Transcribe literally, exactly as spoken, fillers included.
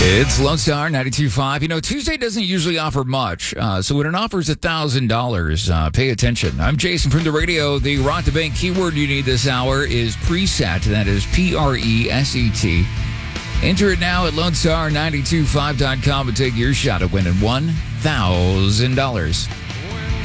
It's Lone Star ninety-two point five. You know, Tuesday doesn't usually offer much. Uh, so when it offers one thousand dollars, uh, pay attention. I'm Jason from the radio. The Rock the Bank keyword you need this hour is preset. That is P R E S E T. Enter it now at Lone Star nine two five dot com and take your shot at winning one thousand dollars.